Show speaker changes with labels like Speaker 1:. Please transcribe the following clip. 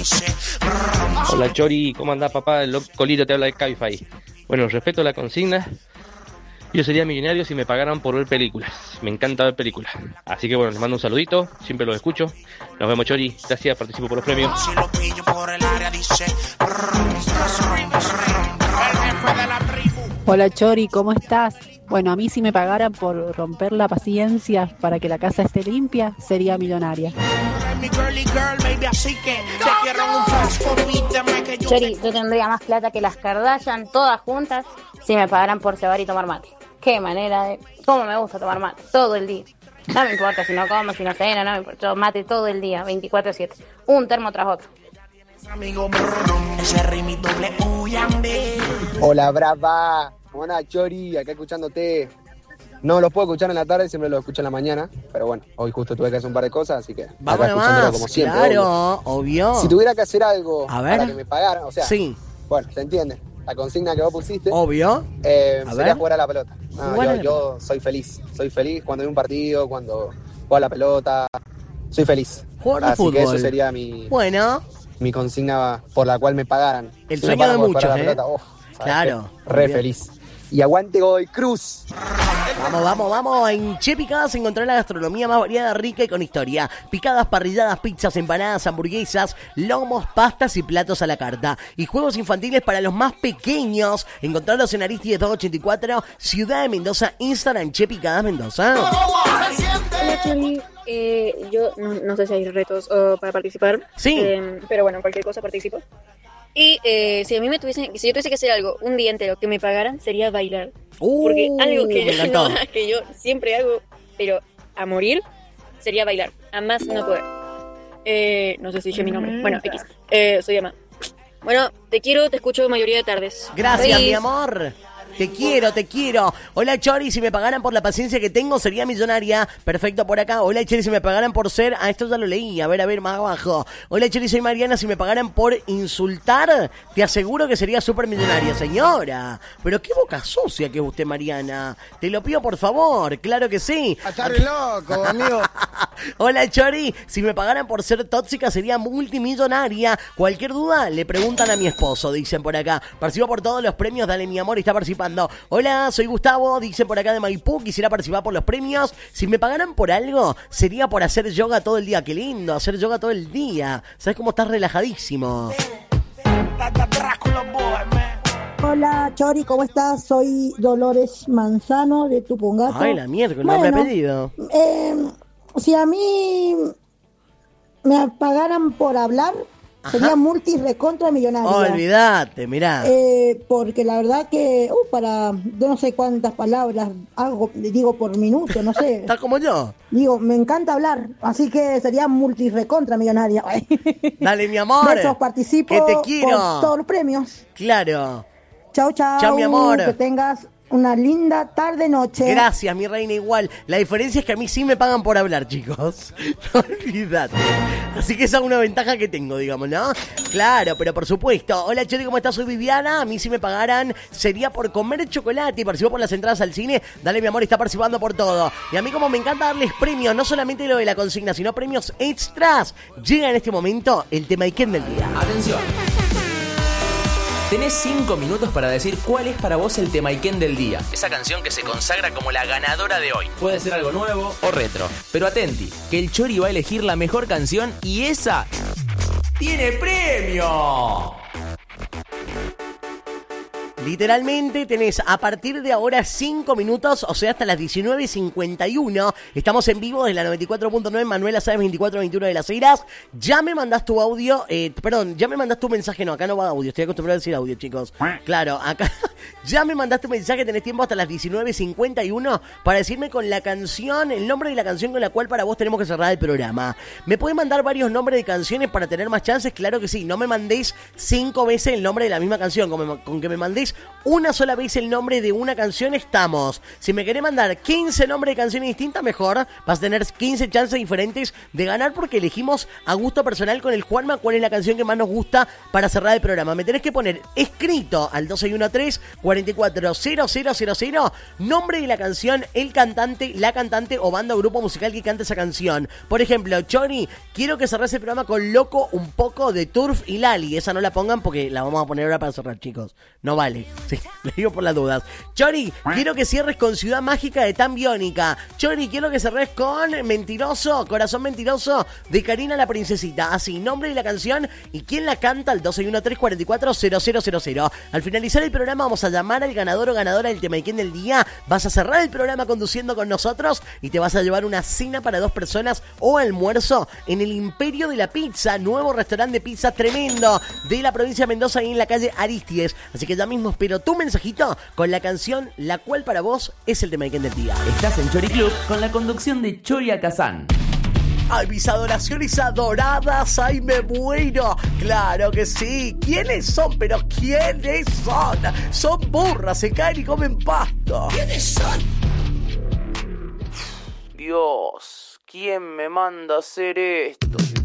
Speaker 1: Hola Chori, ¿cómo andás papá? El Colito te habla de Cabify. Bueno, respeto la consigna. Yo sería millonario si me pagaran por ver películas. Me encanta ver películas. Así que bueno, les mando un saludito, siempre los escucho. Nos vemos Chori, gracias, participo por los premios.
Speaker 2: Hola Chori, ¿cómo estás? Bueno, a mí si me pagaran por romper la paciencia para que la casa esté limpia, sería millonaria.
Speaker 3: Chori, yo tendría más plata que las Kardashian todas juntas si me pagaran por cebar y tomar mate. Qué manera de... Cómo me gusta tomar mate, todo el día. No me importa si no como, si no ceno, no me importa. Yo mate todo el día, 24/7. Un termo tras otro.
Speaker 4: Hola brava, hola Chori, acá escuchándote. No los puedo escuchar en la tarde, siempre los escucho en la mañana. Pero bueno, hoy justo tuve que hacer un par de cosas, así que
Speaker 5: vamos
Speaker 4: acá escuchándolo como siempre.
Speaker 5: Claro, obvio.
Speaker 4: Si tuviera que hacer algo
Speaker 5: para
Speaker 4: que me pagaran, o sea,
Speaker 5: sí.
Speaker 4: Bueno, se entiende. La consigna que vos pusiste.
Speaker 5: Obvio.
Speaker 4: Sería jugar a la pelota. No, yo soy feliz cuando hay un partido, cuando juego a la pelota. Soy feliz.
Speaker 5: Jugar al
Speaker 4: así
Speaker 5: fútbol.
Speaker 4: Que eso sería mi consigna por la cual me pagaran.
Speaker 5: El sueño de muchos, claro.
Speaker 4: Re feliz. Y aguante Godoy Cruz.
Speaker 5: Vamos. En Che Picadas encontrarás la gastronomía más variada, rica y con historia. Picadas, parrilladas, pizzas, empanadas, hamburguesas, lomos, pastas y platos a la carta. Y juegos infantiles para los más pequeños. Encontrarlos en Aristides 284, Ciudad de Mendoza, Instagram Che Picadas Mendoza.
Speaker 6: Hola Chori, yo no sé si hay retos para participar.
Speaker 5: Sí.
Speaker 6: Pero bueno, cualquier cosa participo. Y si yo tuviese que hacer algo un día entero que me pagaran, sería bailar. Porque algo que yo siempre hago, pero a morir, sería bailar. A más no poder. No sé si dije mi nombre. Bueno, X. Soy Emma. Bueno, te quiero, te escucho mayoría de tardes.
Speaker 5: Gracias, mi amor. Te quiero. Hola, Chori, si me pagaran por la paciencia que tengo, sería millonaria. Perfecto, por acá. Hola, Chori, si me pagaran por ser... esto ya lo leí. A ver, más abajo. Hola, Chori, soy Mariana. Si me pagaran por insultar, te aseguro que sería súper millonaria. Señora, pero qué boca sucia que es usted, Mariana. Te lo pido, por favor. Claro que sí.
Speaker 7: Está re loco, amigo.
Speaker 5: Hola, Chori, si me pagaran por ser tóxica, sería multimillonaria. Cualquier duda, le preguntan a mi esposo, dicen por acá. Participo por todos los premios, dale mi amor, está participando. Hola, soy Gustavo, dice por acá de Maipú, quisiera participar por los premios. Si me pagaran por algo, sería por hacer yoga todo el día. Qué lindo, hacer yoga todo el día. ¿Sabes cómo estás relajadísimo?
Speaker 8: Hola, Chori, ¿cómo estás? Soy Dolores Manzano de Tupungato.
Speaker 5: Ay, la mierda, no me ha pedido.
Speaker 8: Si a mí me pagaran por hablar, sería multi-recontra millonaria.
Speaker 5: Olvídate, mirá.
Speaker 8: Porque la verdad que para no sé cuántas palabras digo por minuto, no sé.
Speaker 5: Está como yo.
Speaker 8: Digo, me encanta hablar, así que sería multi-recontra millonaria.
Speaker 5: Dale, mi amor.
Speaker 8: Besos, participo
Speaker 5: que te quiero.
Speaker 8: Por todos los premios.
Speaker 5: Claro.
Speaker 8: Chau,
Speaker 5: mi amor.
Speaker 8: Que tengas una linda tarde-noche.
Speaker 5: Gracias, mi reina, igual. La diferencia es que a mí sí me pagan por hablar, chicos. No olvídate. Así que esa es una ventaja que tengo, digamos, ¿no? Claro, pero por supuesto. Hola, Chori, ¿cómo estás? Soy Viviana. A mí si me pagaran sería por comer chocolate y participo por las entradas al cine. Dale, mi amor, está participando por todo. Y a mí como me encanta darles premios, no solamente lo de la consigna, sino premios extras. Llega en este momento el tema Iken del día.
Speaker 9: Atención. Tenés 5 minutos para decir cuál es para vos el Temaiken del día. Esa canción que se consagra como la ganadora de hoy. Puede ser algo nuevo o retro. Pero atenti, que el Chori va a elegir la mejor canción y esa tiene premio.
Speaker 5: Literalmente tenés a partir de ahora 5 minutos, o sea, hasta las 19:51. Estamos en vivo desde la 94.9 Manuela Sáenz 2421 de Las Heras. Ya me mandás tu audio, ya me mandás tu mensaje, no, acá no va audio, estoy acostumbrado a decir audio, chicos. Claro, acá ya me mandaste tu mensaje, tenés tiempo hasta las 19:51 para decirme con la canción, el nombre de la canción con la cual para vos tenemos que cerrar el programa. ¿Me pueden mandar varios nombres de canciones para tener más chances? Claro que sí, no me mandéis 5 veces el nombre de la misma canción, con que me mandéis una sola vez el nombre de una canción estamos. Si me querés mandar 15 nombres de canciones distintas, mejor. Vas a tener 15 chances diferentes de ganar porque elegimos a gusto personal con el Juanma cuál es la canción que más nos gusta para cerrar el programa. Me tenés que poner escrito al 2613 440000, nombre de la canción, el cantante, la cantante o banda o grupo musical que canta esa canción. Por ejemplo, Chori, quiero que cerres el programa con Loco un poco de Turf y Lali. Esa no la pongan porque la vamos a poner ahora para cerrar, chicos. No vale. Sí, les digo por las dudas. Chori, quiero que cierres con Ciudad Mágica de Tan Biónica. Chori, quiero que cerres con Mentiroso, Corazón Mentiroso de Karina la Princesita. Así, nombre de la canción y quién la canta al 261-344-0000. Al finalizar el programa vamos a llamar al ganador o ganadora del tema y quién del día. Vas a cerrar el programa conduciendo con nosotros y te vas a llevar una cena para 2 personas o almuerzo en el Imperio de la Pizza, nuevo restaurante de pizza tremendo de la provincia de Mendoza y en la calle Aristides. Así que ya mismo espero tu mensajito con la canción la cual para vos es el tema y quién del día.
Speaker 9: Estás en Chori Club con la conducción de Chori Alcazán.
Speaker 5: ¡Ay, mis adoraciones adoradas! ¡Ay, me muero! ¡Claro que sí! ¿Quiénes son? ¿Pero quiénes son? Son burras, se caen y comen pasto. ¿Quiénes son?
Speaker 9: Dios, ¿quién me manda a hacer esto?